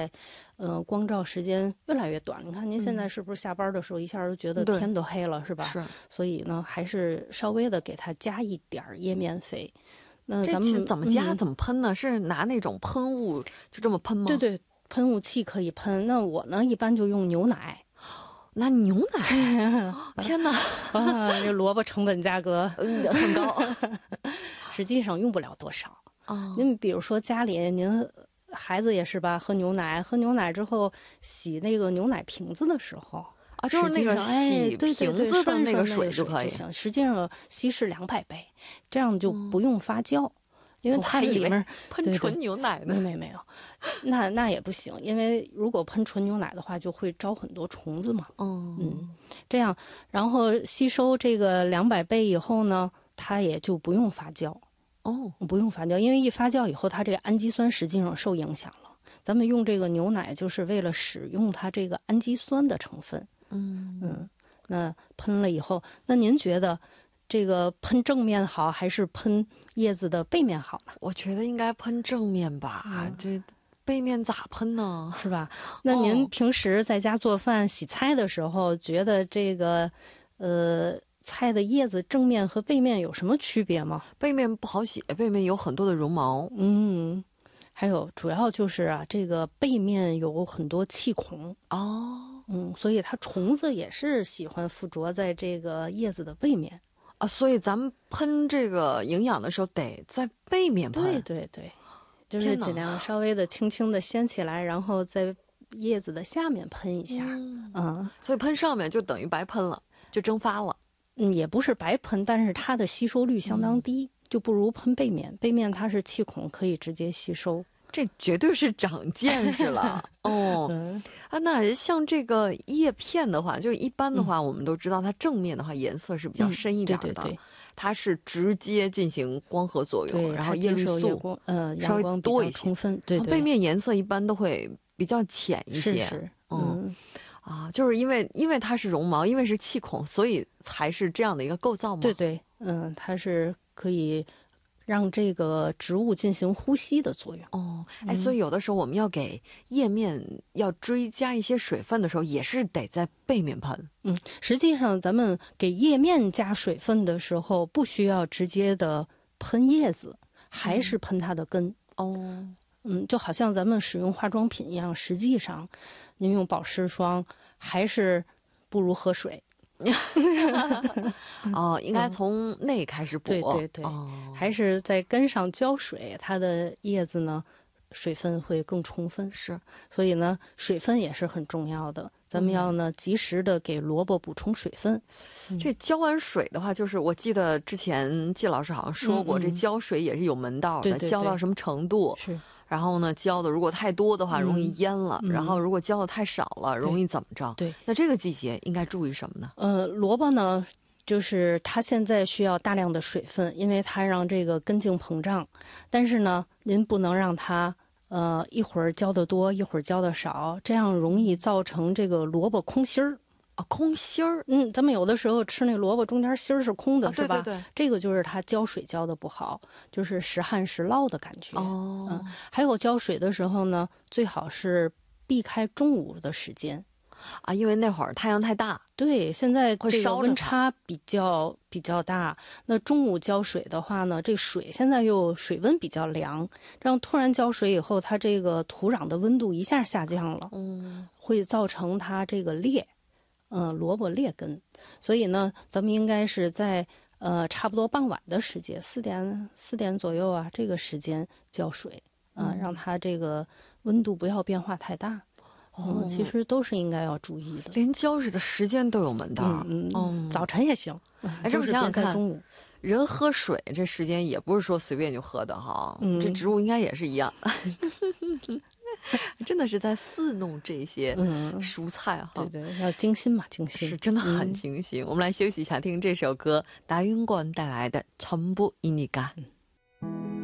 在光照时间越来越短。你看您现在是不是下班的时候一下就觉得天都黑了，是吧？ 是。 所以呢，还是稍微的给它加一点叶面肥。那咱这们怎么加怎么喷呢？是拿那种喷雾就这么喷吗？ 对对，喷雾器可以喷。那我呢一般就用牛奶。 拿牛奶？天哪！ 这萝卜成本价格很高， 实际上用不了多少。您比如说家里您孩子也是吧，喝牛奶之后洗那个牛奶瓶子的时候啊，就是那个洗瓶子的那个水就可以。 实际上稀释200倍，这样就不用发酵。因为它里面喷纯牛奶呢， 没有，那也不行，因为如果喷纯牛奶的话，就会招很多虫子嘛。这样，然后吸收这个200倍以后呢，它也就不用发酵。不用发酵，因为一发酵以后，它这个氨基酸实际上受影响了。咱们用这个牛奶就是为了使用它这个氨基酸的成分。那喷了以后，那您觉得？这个喷正面好还是喷叶子的背面好呢？ 我觉得应该喷正面吧，这背面咋喷呢？ 是吧？那您平时在家做饭、洗菜的时候，觉得这个菜的叶子正面和背面有什么区别吗？ 背面不好洗，背面有很多的绒毛。 还有主要就是啊，这个背面有很多气孔。所以它虫子也是喜欢附着在这个叶子的背面。 所以咱们喷这个营养的时候得在背面喷。 对，就是尽量稍微的轻轻的掀起来，然后在叶子的下面喷一下。 所以喷上面就等于白喷了，就蒸发了。 也不是白喷，但是它的吸收率相当低，就不如喷背面。背面它是气孔，可以直接吸收。 这绝对是长见识了。那像这个叶片的话，就一般的话，我们都知道它正面的话颜色是比较深一点的。 对， 它是直接进行光合作用，然后叶绿素稍微多一些， 充分。对， 背面颜色一般都会比较浅一些。 是。 就是因为它是绒毛，因为是气孔，所以才是这样的一个构造吗？ 对，它是可以让这个植物进行呼吸的作用。 所以有的时候我们要给叶面要追加一些水分的时候，也是得在背面喷。 实际上咱们给叶面加水分的时候，不需要直接的喷叶子，还是喷它的根。就好像咱们使用化妆品一样，实际上您用保湿霜还是不如喝水。 应该从内开始补。 对，还是在根上浇水，它的叶子呢水分会更充分。 是， 所以呢水分也是很重要的，咱们要呢及时的给萝卜补充水分。 这浇完水的话，就是我记得之前季老师好像说过，这浇水也是有门道的，浇到什么程度是。 然后呢，浇的如果太多的话，容易淹了；然后如果浇的太少了，容易怎么着？ 对， 那这个季节应该注意什么呢？ 萝卜呢，就是它现在需要大量的水分，因为它让这个根茎膨胀。但是呢，您不能让它一会儿浇的多，一会儿浇的少，这样容易造成这个萝卜空心儿。 空心儿。 咱们有的时候吃那萝卜中间心儿是空的，是吧？ 对， 这个就是它浇水浇的不好，就是时旱时涝的感觉。还有浇水的时候呢，最好是避开中午的时间。 因为那会儿太阳太大。 对，现在这个温差比较大，那中午浇水的话呢，这水现在又水温比较凉，这样突然浇水以后，它这个土壤的温度一下下降了，会造成它这个裂。萝卜裂根，所以呢，咱们应该是在差不多傍晚的时间，4点左右啊，这个时间浇水，让它这个温度不要变化太大。其实都是应该要注意的， 连浇水的时间都有门道。 早晨也行。 这么想想看， 中午人喝水这时间也不是说随便就喝的哈。这植物应该也是一样。真的是在侍弄这些蔬菜哈。 对，要精心嘛，精心是真的很精心。我们来休息一下，听这首歌达云冠带来的《전부이니까》。